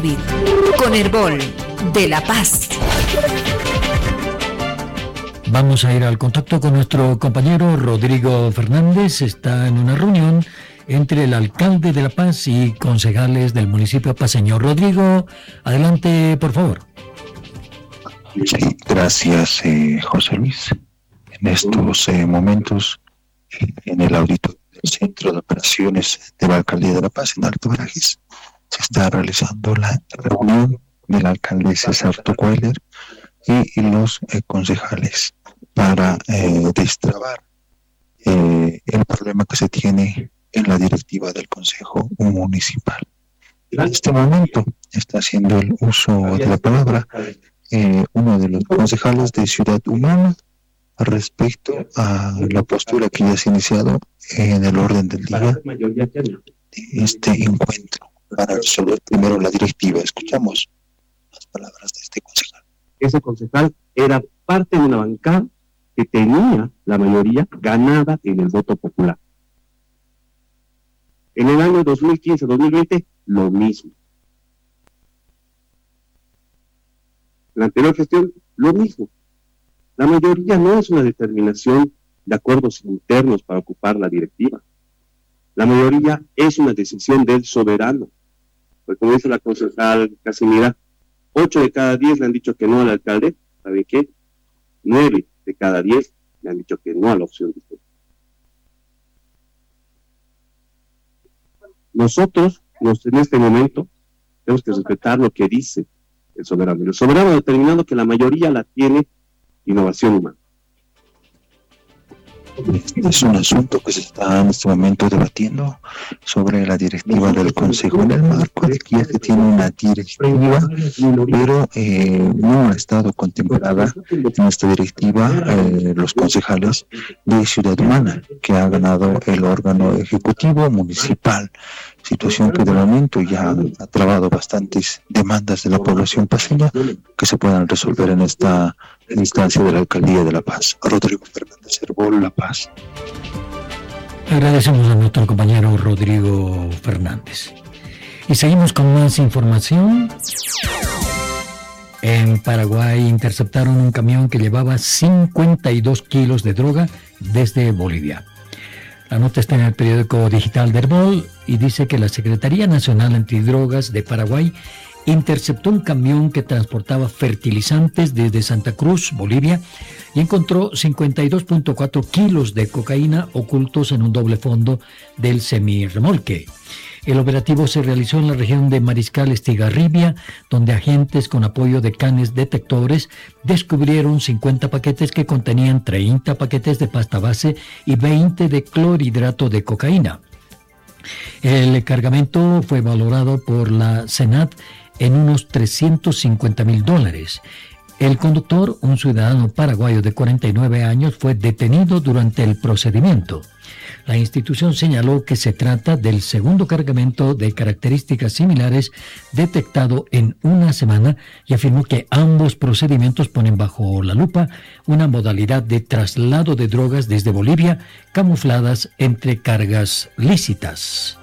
COVID. Con Herbol de La Paz. Vamos a ir al contacto con nuestro compañero Rodrigo Fernández. Está en una reunión entre el alcalde de La Paz y concejales del municipio paceño. Rodrigo, adelante, por favor. Sí, gracias, José Luis. En estos momentos, en el auditorio del Centro de Operaciones de la Alcaldía de La Paz, en Alto Brajes, se está realizando la reunión del alcalde César Tocqueville y los concejales para destrabar el problema que se tiene en la directiva del Consejo Municipal. En este momento está haciendo el uso de la palabra uno de los concejales de Ciudad Humana respecto a la postura que ya se ha iniciado en el orden del día de este encuentro para resolver primero la directiva. Escuchamos las palabras de este concejal. Ese concejal era parte de una bancada que tenía la mayoría ganada en el voto popular. En el año 2015-2020, lo mismo. La anterior gestión, lo mismo. La mayoría no es una determinación de acuerdos internos para ocupar la directiva. La mayoría es una decisión del soberano. Pues como dice la concejal Casimira, 8 de cada 10 le han dicho que no al alcalde. ¿Sabe qué? 9 de cada 10 le han dicho que no a la opción de usted. Nosotros, en este momento, tenemos que respetar lo que dice el soberano. El soberano ha determinado que la mayoría la tiene innovación humana. Es un asunto que se está en este momento debatiendo sobre la directiva del Consejo, en el marco de que ya se tiene una directiva, pero no ha estado contemplada en esta directiva los concejales de Ciudad Humana, que ha ganado el órgano ejecutivo municipal, situación que de momento ya ha trabado bastantes demandas de la población paceña que se puedan resolver en esta instancia de la Alcaldía de La Paz. Rodrigo Fernández, Herbol, La Paz. Agradecemos a nuestro compañero Rodrigo Fernández. Y seguimos con más información. En Paraguay interceptaron un camión que llevaba 52 kilos de droga desde Bolivia. La nota está en el periódico digital de Herbol y dice que la Secretaría Nacional Antidrogas de Paraguay interceptó un camión que transportaba fertilizantes desde Santa Cruz, Bolivia, y encontró 52.4 kilos de cocaína ocultos en un doble fondo del semirremolque. El operativo se realizó en la región de Mariscal Estigarribia, donde agentes con apoyo de canes detectores descubrieron 50 paquetes que contenían 30 paquetes de pasta base y 20 de clorhidrato de cocaína. El cargamento fue valorado por la SENAT en unos $350,000. El conductor, un ciudadano paraguayo de 49 años, fue detenido durante el procedimiento. La institución señaló que se trata del segundo cargamento de características similares detectado en una semana y afirmó que ambos procedimientos ponen bajo la lupa una modalidad de traslado de drogas desde Bolivia camufladas entre cargas lícitas.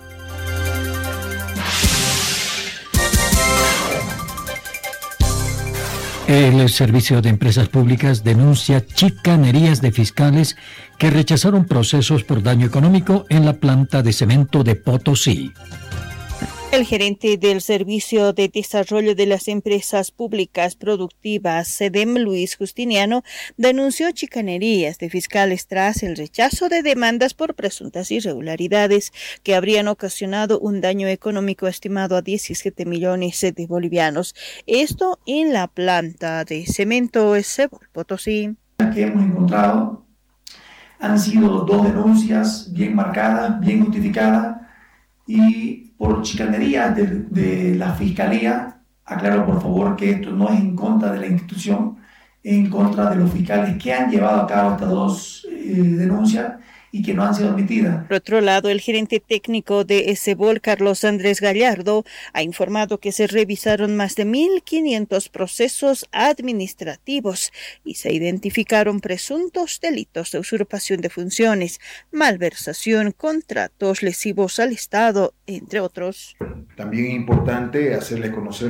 El Servicio de Empresas Públicas denuncia chicanerías de fiscales que rechazaron procesos por daño económico en la planta de cemento de Potosí. El gerente del Servicio de Desarrollo de las Empresas Públicas Productivas, SEDEM, Luis Justiniano, denunció chicanerías de fiscales tras el rechazo de demandas por presuntas irregularidades que habrían ocasionado un daño económico estimado a 17 millones de bolivianos. Esto en la planta de cemento Esebol, Potosí. Que hemos encontrado han sido 2 denuncias bien marcadas, bien justificadas, y por chicanería de la Fiscalía. Aclaro por favor que esto no es en contra de la institución, es en contra de los fiscales que han llevado a cabo estas 2 denuncias y que no han sido admitidas. Por otro lado, el gerente técnico de Esebol, Carlos Andrés Gallardo, ha informado que se revisaron más de 1.500 procesos administrativos y se identificaron presuntos delitos de usurpación de funciones, malversación, contratos lesivos al Estado, entre otros. También es importante hacerle conocer